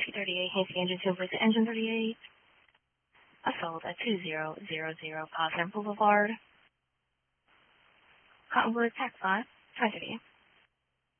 Rescue 38, Hasty Engine 2, with the Engine 38. Assault at 2000 Potsdam Boulevard. Cottonwood, Tax 5, 538.